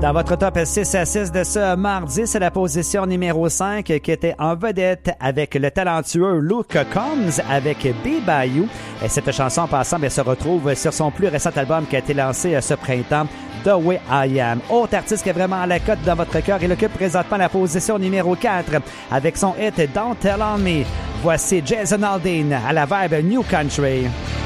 Dans votre top 6 à 6 de ce mardi, c'est la position numéro 5 qui était en vedette avec le talentueux Luke Combs avec Be Bayou. Et cette chanson en passant se retrouve sur son plus récent album qui a été lancé ce printemps, The Way I Am. Autre artiste qui est vraiment à la cote dans votre cœur, il occupe présentement la position numéro 4 avec son hit Don't Tell On Me. Voici Jason Aldean à la vibe New Country.